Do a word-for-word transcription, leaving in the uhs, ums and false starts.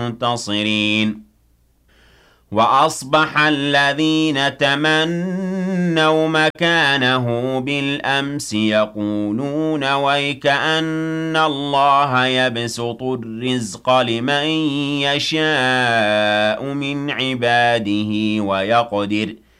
منتصرين وأصبح الذين تمنوا مكانه بالأمس يقولون ويك أن الله يبسط الرزق لمن يشاء من عباده ويقدر